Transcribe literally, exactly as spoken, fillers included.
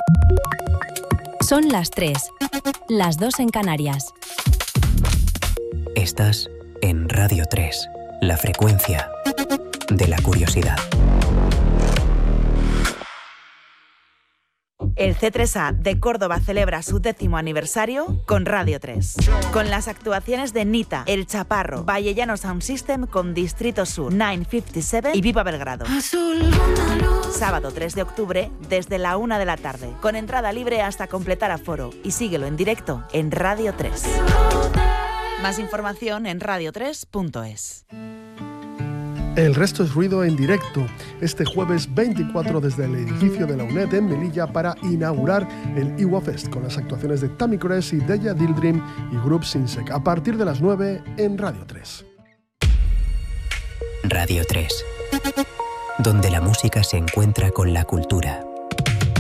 Son las tres, las dos en Canarias. Estás en Radio tres, la frecuencia de la curiosidad. El C tres A de Córdoba celebra su décimo aniversario con Radio tres. Con las actuaciones de Nita, El Chaparro, Vallellano Sound System con Distrito Sur, novecientos cincuenta y siete y Viva Belgrado. Sábado tres de octubre desde la una de la tarde, con entrada libre hasta completar aforo, y síguelo en directo en Radio tres. Más información en radio tres punto es. El resto es ruido en directo, este jueves veinticuatro desde el edificio de la UNED en Melilla para inaugurar el Iwa Fest con las actuaciones de Tammy Cress y Deja Dildrim y Group Sinsec a partir de las nueve en Radio tres. Radio tres, donde la música se encuentra con la cultura.